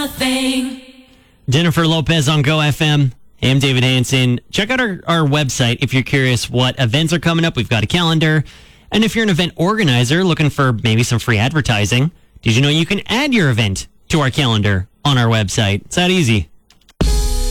Jennifer Lopez on Go FM. Hey, I'm David Hansen. Check out our website if you're curious what events are coming up. We've got a calendar. And if you're an event organizer looking for maybe some free advertising, did you know you can add your event to our calendar on our website? It's that easy.